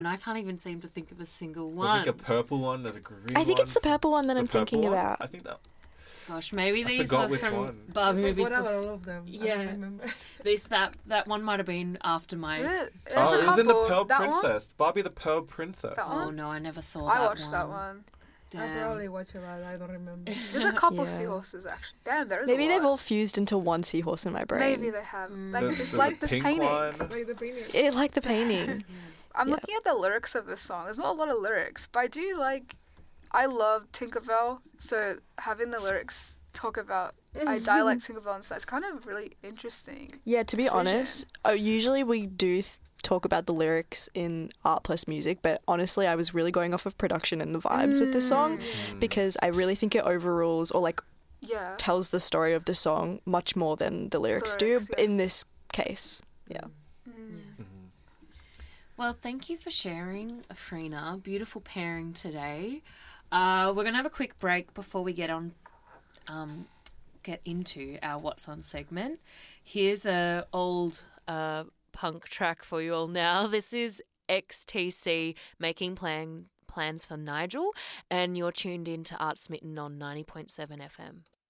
And I can't even seem to think of a single There's one. like a purple one, there's a green one. I think it's the purple one that I'm The purple thinking one? about. I think that... Gosh, maybe I these forgot were which from one. Barbie movies. What are all of them? I Yeah. don't remember. That one might have been after my... There's Oh, a it was in the couple. Pearl That one? Princess. Barbie the Pearl Princess. That Oh, one? no, I never saw I that watched one. that one. I Damn. probably watch a lot. I don't remember. There's a couple Yeah. seahorses actually. Damn, there is Maybe a they've lot. all fused into one seahorse in my brain. Maybe they have. Like Mm. it's like this pink painting. one. Like the painting. It like the painting. I'm Yeah. looking at the lyrics of this song. There's not a lot of lyrics, but I love Tinkerbell, so having the lyrics talk about I like Tinkerbell and stuff, it's kind of really interesting. Yeah, to be Decision. honest, usually we do talk about the lyrics in art plus music, but honestly, I was really going off of production and the vibes with this song because I really think it overrules or like Yeah. tells the story of the song much more than the lyrics do lyrics, in yes. this case. Yeah. Mhm. Well, thank you for sharing, Afrina. Beautiful pairing today. We're going to have a quick break before we get into our What's On segment. Here's a old punk track for you all now. This is XTC making plans for Nigel, and you're tuned in to Art Smitten on 90.7 FM.